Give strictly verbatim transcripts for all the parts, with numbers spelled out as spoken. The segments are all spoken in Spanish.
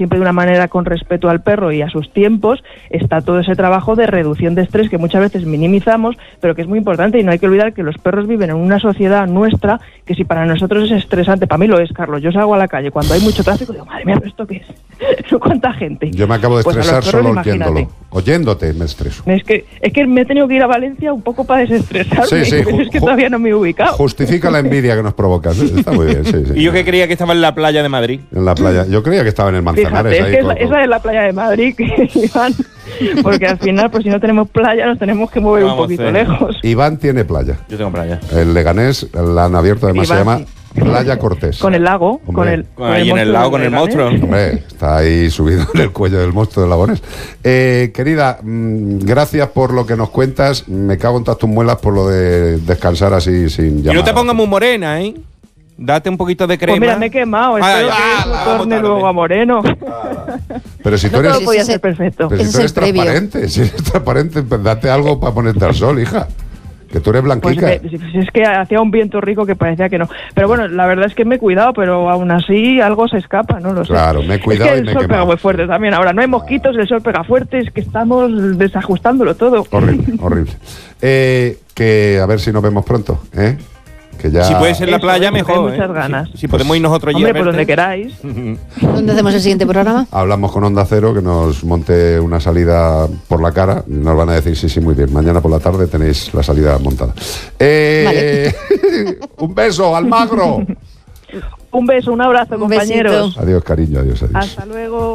siempre de una manera con respeto al perro y a sus tiempos, está todo ese trabajo de reducción de estrés que muchas veces minimizamos, pero que es muy importante, y no hay que olvidar que los perros viven en una sociedad nuestra que si para nosotros es estresante, para mí lo es, Carlos, yo salgo a la calle cuando hay mucho tráfico y digo, madre mía, ¿pero esto qué es? ¿Cuánta gente? Yo me acabo de pues estresar perros, solo oyéndolo. Oyéndote me estreso. Es que, es que me he tenido que ir a Valencia un poco para desestresarme, sí, sí, pero es que todavía no me he ubicado. Justifica la envidia que nos provocas. Está muy bien, sí, sí. Y yo que creía que estaba en la playa de Madrid. En la playa. Yo creía que estaba en el Manzanares. Fíjate, ahí es que con, esa, esa es la playa de Madrid, Iván, porque al final, pues si no tenemos playa, nos tenemos que mover un poquito lejos. Iván tiene playa. Yo tengo playa. El Leganés la han abierto, además Iván, se llama sí. Playa Cortés. Con el lago, Hombre. con el Con ahí en el lago, con el monstruo. Hombre, está ahí subido en el cuello del monstruo de Lagones. Eh, querida, mmm, gracias por lo que nos cuentas. Me cago en todas tus muelas por lo de descansar así sin llamar. Y no te pongas muy morena, ¿eh? Date un poquito de crema. Pues mira, me he quemado. Espero ah, que ah, eso ah, torne tarde. luego a moreno. Ah. Pero si tú No eres, todo podía ese- ser perfecto. pero si ese tú eres es el previo. transparente, si eres transparente, pues date algo para ponerte al sol, hija. Que tú eres Pues blanquica. me- pues es que hacía un viento rico que parecía que no. Pero bueno, la verdad es que me he cuidado, pero aún así algo se escapa, no lo sé. Claro, me he cuidado es que y el me he sol quemado. pega muy fuerte también. Ahora no hay mosquitos, el sol pega fuerte, es que estamos desajustándolo todo. Horrible, horrible. Eh, que a ver si nos vemos pronto, ¿eh? Que ya... Si puede ser la Eso, playa, eso, que mejor. hay ¿eh? muchas ganas. Si, si podemos ir nosotros Hombre, ya. por donde queráis. ¿Dónde hacemos el siguiente programa? Hablamos con Onda Cero que nos monte una salida por la cara. Nos van a decir, sí, sí, muy bien. Mañana por la tarde tenéis la salida montada. Eh, un beso, Almagro. Un beso, un abrazo, Un compañeros. besito. Adiós, cariño, adiós, adiós. Hasta luego.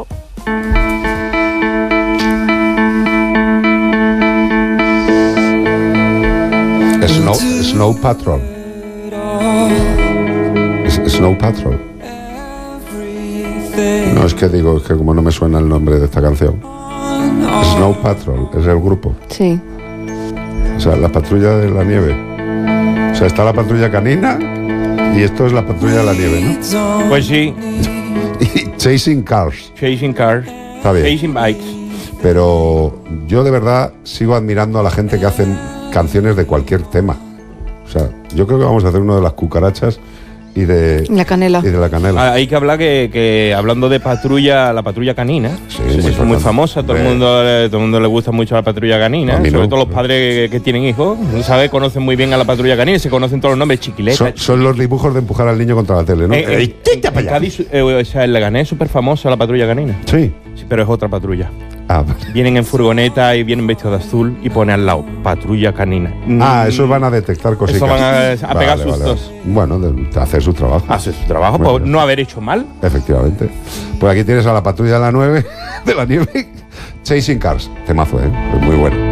Snow, Snow Patrol. Es- Snow Patrol. No, es que digo, es que como no me suena el nombre de esta canción. Snow Patrol es el grupo. Sí. O sea, la patrulla de la nieve. O sea, está la patrulla canina y esto es la patrulla de la nieve, ¿no? Pues sí. Y Chasing Cars. Chasing cars. Está bien. Chasing bikes. Pero yo de verdad sigo admirando a la gente que hacen canciones de cualquier tema. O sea, yo creo que vamos a hacer uno de las cucarachas y de La canela. y de la canela. Ah, hay que hablar que, que hablando de patrulla, la patrulla canina, Sí, sí, muy sí, es muy importante. famosa, todo el Hombre. mundo le- todo el mundo le gusta mucho la patrulla canina, A mí sobre no. todo los padres que, que tienen hijos, ¿sabes? Conocen muy bien a la patrulla canina, se conocen todos los nombres, Chiquileta. Son, son los dibujos de empujar al niño contra la tele, ¿no? Eh, eh, Ey, tita pa' en allá. Cádiz, eh, o sea, en Leganés es súper famosa la patrulla canina. Sí. Sí, pero es otra patrulla. Ah, vale. Vienen en furgoneta y vienen vestidos de azul y pone al lado patrulla canina. Ah, Mm, esos van a detectar cositas. Eso van a- a pegar sustos. vale. Bueno, de, hacer su trabajo. Hace su trabajo Bueno, por no haber hecho mal. Efectivamente. Pues aquí tienes a la patrulla de la nueve, de la nieve, Chasing Cars. Temazo, ¿eh? Muy bueno.